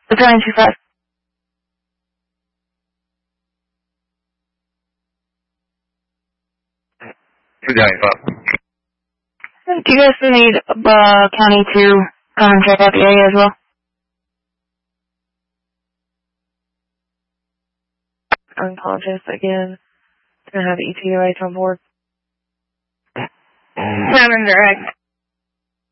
Returning 2-5. Do you guys need county to come and check out the area as well? Unconscious again. Gonna have ETA on board. 7 direct.